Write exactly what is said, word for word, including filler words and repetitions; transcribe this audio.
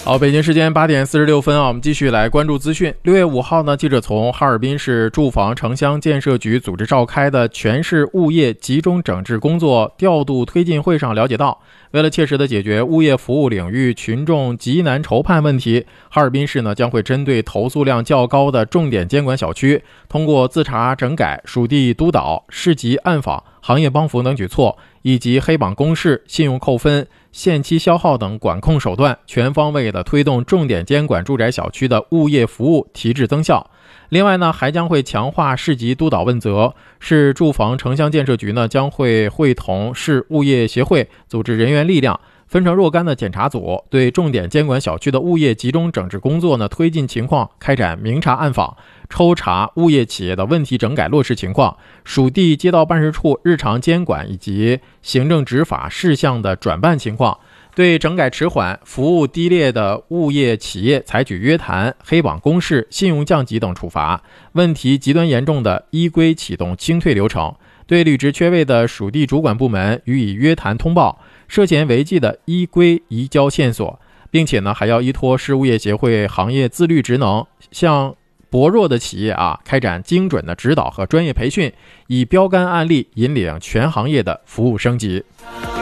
好，北京时间八点四十六分啊，我们继续来关注资讯。六月五号呢，记者从哈尔滨市住房城乡建设局组织召开的全市物业集中整治工作调度推进会上了解到，为了切实的解决物业服务领域群众急难愁盼问题，哈尔滨市呢将会针对投诉量较高的重点监管小区，通过自查整改、属地督导、市级暗访、行业帮扶等举措，以及黑榜公示、信用扣分、限期消耗等管控手段，全方位的推动重点监管住宅小区的物业服务提质增效。另外呢，还将会强化市级督导问责，市住房城乡建设局呢将会会同市物业协会组织人员力量，分成若干的检查组，对重点监管小区的物业集中整治工作呢推进情况开展明察暗访，抽查物业企业的问题整改落实情况，属地街道办事处日常监管以及行政执法事项的转办情况，对整改迟缓、服务低劣的物业企业采取约谈、黑榜公示、信用降级等处罚，问题极端严重的依规启动清退流程，对履职缺位的属地主管部门予以约谈通报，涉嫌违纪的依规移交线索，并且呢还要依托市物业协会行业自律职能，向薄弱的企业啊开展精准的指导和专业培训，以标杆案例引领全行业的服务升级。